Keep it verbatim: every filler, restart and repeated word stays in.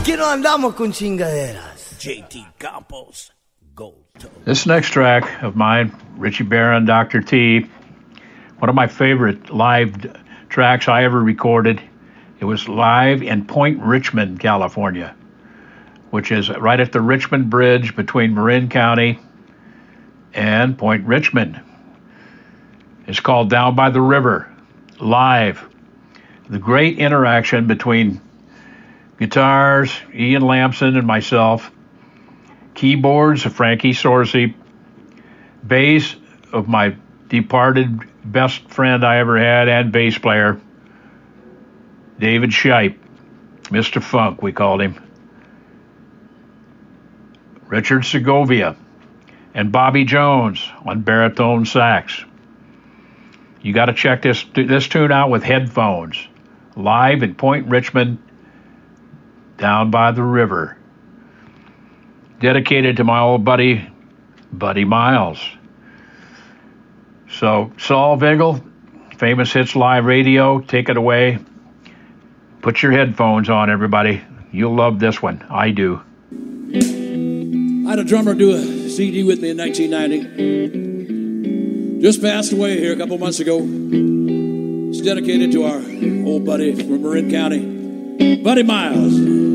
aquí no andamos con chingaderas. J T Campos, Gold Toe. This next track of mine, Richie Barron, Doctor T, one of my favorite live d- tracks I ever recorded. It was live in Point Richmond, California, which is right at the Richmond Bridge between Marin County and Point Richmond. It's called Down by the River, live. The great interaction between guitars, Ian Lamson and myself, keyboards of Frankie Sorsey, bass of my departed best friend I ever had and bass player, David Shipe, Mister Funk, we called him, Richard Segovia, and Bobby Jones on baritone sax. You got to check this this tune out with headphones. Live at Point Richmond, Down by the River. Dedicated to my old buddy, Buddy Miles. So, Saul Vigil, Famous Hits Live Radio, take it away. Put your headphones on, everybody. You'll love this one. I do. I had a drummer do a C D with me in nineteen ninety. Just passed away here a couple months ago. It's dedicated to our old buddy from Marin County, Buddy Miles.